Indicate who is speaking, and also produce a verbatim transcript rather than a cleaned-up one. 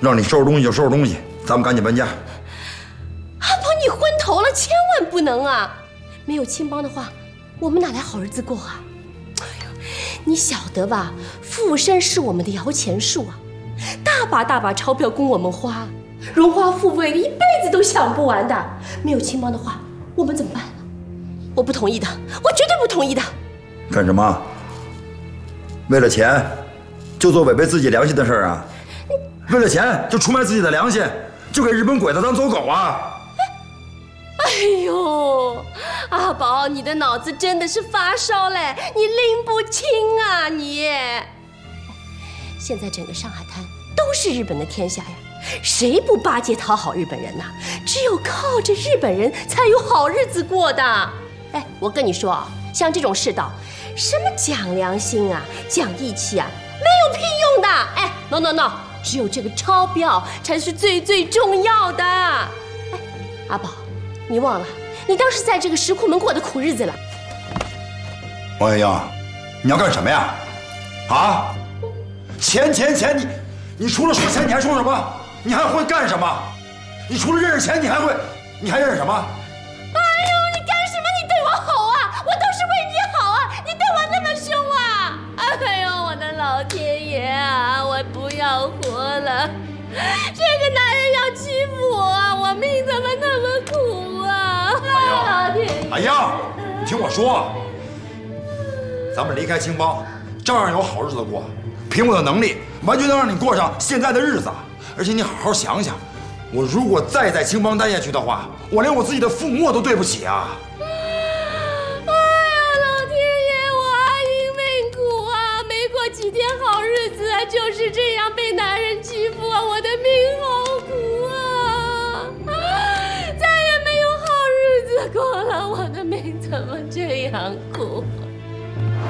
Speaker 1: 让你收拾东西就收拾东西，咱们赶紧搬家。
Speaker 2: 阿宝，你昏头了，千万不能啊！没有青帮的话，我们哪来好日子过啊？哎呦，你晓得吧？富生是我们的摇钱树啊，大把大把钞票供我们花，荣华富贵一辈子都享不完的。没有青帮的话，我们怎么办？我不同意的，我绝对不同意的。
Speaker 1: 干什么？为了钱，就做违背自己良心的事儿啊？为了钱就出卖自己的良心，就给日本鬼子当走狗啊？
Speaker 2: 哎呦，阿宝，你的脑子真的是发烧嘞，你拎不清啊你！现在整个上海滩都是日本的天下呀，谁不巴结讨好日本人呐？只有靠着日本人才有好日子过的。哎，我跟你说啊，像这种世道，什么讲良心啊，讲义气啊，没有屁用的。哎 ，no no no， 只有这个钞票才是最最重要的。哎，阿宝。你忘了，你当时在这个石库门过的苦日子了。
Speaker 1: 王小英，你要干什么呀？啊？钱钱钱！你你除了说钱，你还说什么？你还会干什么？你除了认识钱，你还会，你还认识什么？
Speaker 2: 哎呦，你干什么？你对我好啊！我都是为你好啊！你对我那么凶啊！哎呦，我的老天爷啊！我不要活了！这个男人要欺负我啊！我命怎么那么苦啊！哎老天爷！
Speaker 1: 哎呀，你听我说，咱们离开青帮，照样有好日子过。凭我的能力，完全能让你过上现在的日子。而且你好好想想，我如果再在青帮待下去的话，我连我自己的父母我都对不起啊！
Speaker 2: 哎呀，老天爷，我阿英命苦啊！没过几天好日子啊，就是这样被男人欺负啊！我的命好苦啊！再也没有好日子过了，我的命怎么这样苦？